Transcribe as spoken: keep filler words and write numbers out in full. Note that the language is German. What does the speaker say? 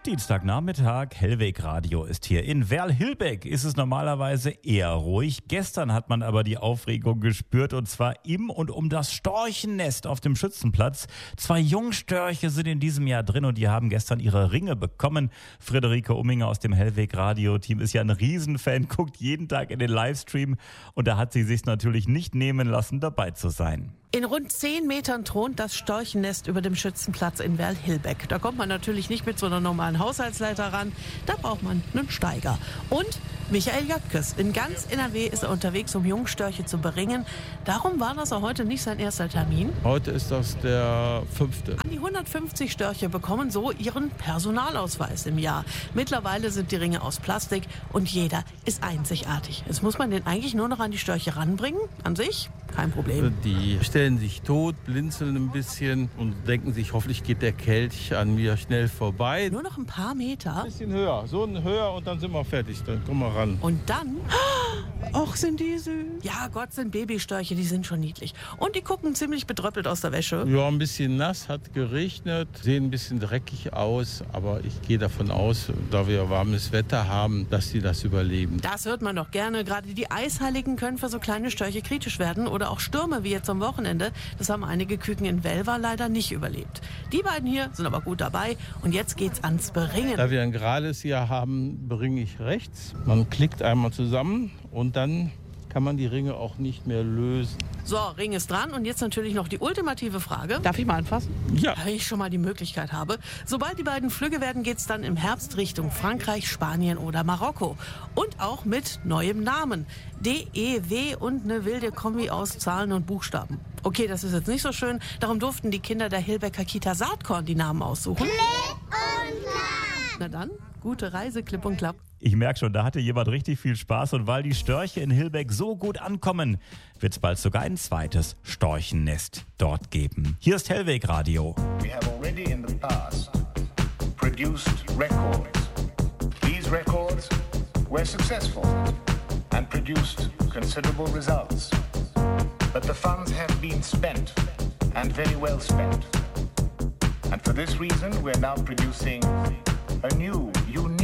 Dienstagnachmittag, Hellweg Radio ist hier. In Werl-Hilbeck ist es normalerweise eher ruhig. Gestern hat man aber die Aufregung gespürt, und zwar im und um das Storchennest auf dem Schützenplatz. Zwei Jungstörche sind in diesem Jahr drin und die haben gestern ihre Ringe bekommen. Friederike Umminger aus dem Hellweg Radio-Team ist ja ein Riesenfan, guckt jeden Tag in den Livestream und da hat sie sich natürlich nicht nehmen lassen, dabei zu sein. In rund zehn Metern thront das Storchennest über dem Schützenplatz in Werl-Hilbeck. Da kommt man natürlich nicht mit so einer normalen Haushaltsleiter ran. Da braucht man einen Steiger. Und Michael Jöttges. In ganz N R W ist er unterwegs, um Jungstörche zu beringen. Darum war das auch heute nicht sein erster Termin. Heute ist das der fünfte. An die hundertfünfzig Störche bekommen so ihren Personalausweis im Jahr. Mittlerweile sind die Ringe aus Plastik und jeder ist einzigartig. Jetzt muss man den eigentlich nur noch an die Störche ranbringen. An sich kein Problem. Die stellen sich tot, blinzeln ein bisschen und denken sich, hoffentlich geht der Kelch an mir schnell vorbei. Nur noch ein paar Meter. Ein bisschen höher, so ein höher und dann sind wir fertig. Dann kommen wir ran. Und dann, ach, sind die süß. Ja, Gott, sind Babystörche, die sind schon niedlich. Und die gucken ziemlich bedröppelt aus der Wäsche. Ja, ein bisschen nass, hat geregnet, sehen ein bisschen dreckig aus. Aber ich gehe davon aus, da wir warmes Wetter haben, dass sie das überleben. Das hört man doch gerne. Gerade die Eisheiligen können für so kleine Störche kritisch werden. Oder auch Stürme wie jetzt am Wochenende. Das haben einige Küken in Welver leider nicht überlebt. Die beiden hier sind aber gut dabei. Und jetzt geht's ans Beringen. Da wir ein gerades hier haben, bringe ich rechts. Man klickt einmal zusammen und dann kann man die Ringe auch nicht mehr lösen. So, Ring ist dran und jetzt natürlich noch die ultimative Frage. Darf ich mal anfassen? Ja. Wenn ich schon mal die Möglichkeit habe. Sobald die beiden Flügge werden, geht's dann im Herbst Richtung Frankreich, Spanien oder Marokko. Und auch mit neuem Namen. D E W und eine wilde Kombi aus Zahlen und Buchstaben. Okay, das ist jetzt nicht so schön. Darum durften die Kinder der Hilbecker Kita Saatkorn die Namen aussuchen. Klipp und Klapp. Na dann, gute Reise, Klipp und Klapp. Ich merke schon, da hatte jemand richtig viel Spaß und weil die Störche in Hilbeck so gut ankommen, wird es bald sogar ein zweites Storchennest dort geben. Hier ist Hellweg Radio. We have already in the past produced records. These records were successful and produced considerable results. But the funds have been spent and very well spent. And for this reason, we're now producing a new, unique